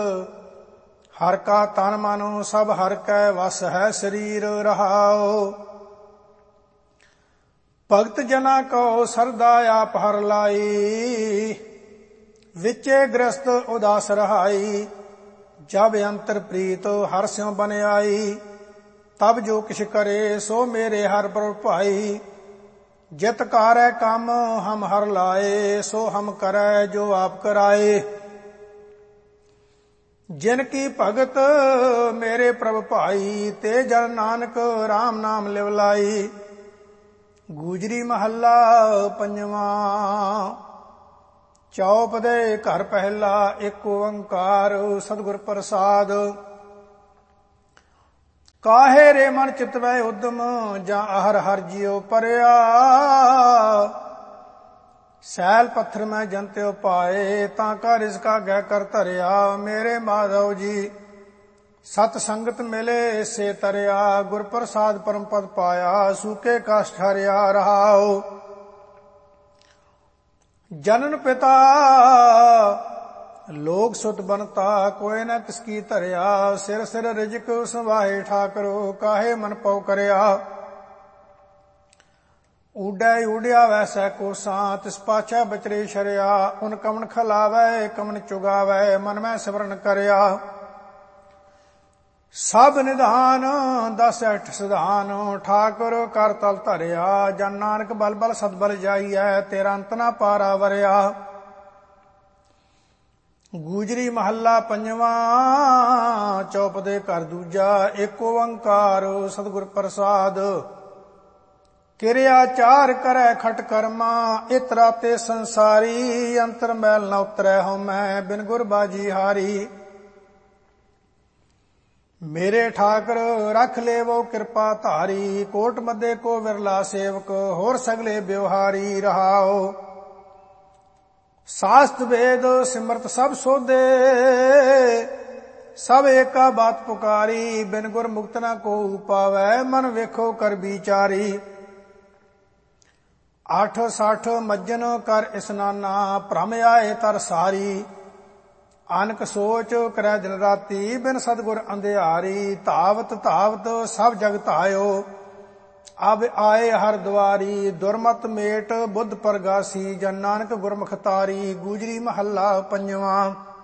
हर का तन मन सब हर कै वस है शरीर रहाओ। भगत जना को सरदा आप हर लाई, विचे ग्रस्त उदास रहाई। जब अंतर प्रीत हर स्यों बन आई, तब जो किछ करे सो मेरे हर पर भाई। जित कारै काम हम हर लाए, सो हम करै जो आप कराए। जिनकी भगत मेरे प्रभ भाई, ते जन नानक राम नाम लिवलाई। गूजरी महला पंजवा। चौप दे घर पहला, एक ओंकार सतगुर प्रसाद। काहे रे मन चितवै उद्यम, ਜਾਂ आहर हर जियो परया। सैल पत्थर में जंत्यो पाए, ताका रिजका गह कर धरिया। मेरे माधव जी सत संगत मिले से तरया। गुर प्रसाद परम पद पाया, सूके कष्ट हरिया रहाओ। जनन पिता लोग सुत बनता, कोई न किसकी धरिया। सिर सिर रिजक संवाहे ठाकरो, काहे मन पौ करया। ऊडै ऊडिया वैसै कोसा, तिस पाछै बचरे शरिया। उन कमन खलावै कमन चुगावै, मन में सिमरन करया। सब निधान दस अठ सिधान, ठाकुर कर तल धरिया। जन नानक बल बल सतबल जाइयै, तेरा अंत ना पारा वरिया। गूजरी महला पंजवा। चौप दे घर दूजा, एक ओंकार सतगुर प्रसाद। किरिया चार करै खट कर्मा, इतरा ते संसारी। अंतर मैल न उतरै हूं मैं, बिन गुर बाजी हारी। मेरे ठाकर रख लेवो कृपा धारी। कोट मध्य को विरला सेवक, होर सगले ब्यवहारी रहाओ। शास्त्र वेद सिमरत सब सोधे, सब एका बात पुकारी। बिन गुर मुक्त न को पावै, मन वेखो कर विचारी। 8 60 मज्जन कर इस्नाना, भ्रम आए तर सारी। आनक सोच करै दिन राती, बिन सतगुर अंधियारी। धावत धावत सब जगत आयो, अब आए हर द्वारी। दुर्मत मेट बुद्ध परगासी, जन नानक गुरमुख तारी। गूजरी महला पंजवा।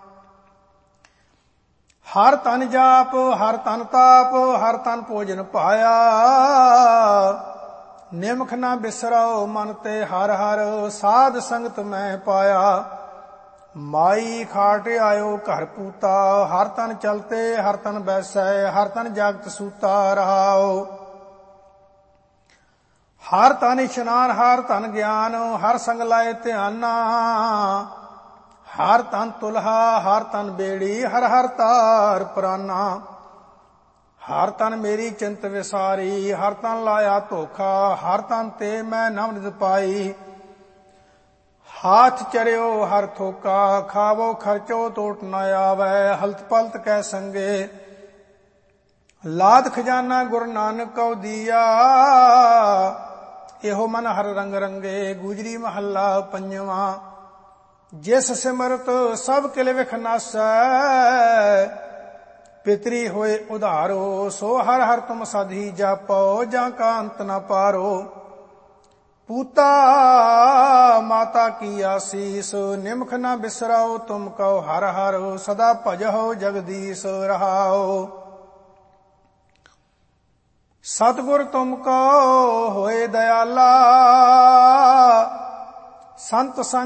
हर तन जाप हर तन ताप, हर तन भोजन पाया। निमख न बिसराओ मन ते हर हर, साध संगत मैं पाया। माई खाट आयो घर पूता, हर तन चलते हर तन बैसै। हर तन जागत सूता रहाओ। हर तन इशनान हर तन ज्ञान, हर संग लाए ध्याना। हर तन तुल्हा हर तन बेड़ी, हर हर तार प्राना। हर तन मेरी चिंत विसारी, हर तन लाया धोखा। हर तन ते मैं नवनित पाई। हाथ चरियो हर थोका, खावो खर्चो टोट न आवे। हलत पलत कै संगे, लाद खजाना गुरु नानक कौ दिया। एहो मन हर रंग रंगे। गूजरी महला पंजवा। जिस सिमरत सब किल विख नासै, पितरी होए उधारो। सो हर हर तुम सधी जापो, जा का अंत न पारो। पूता माता की आशीष, निमख न बिसराओ तुम कहो हर हर। सदा भजहो जगदीश रहाओ। सतगुर तुमको होए दयाला, संत संग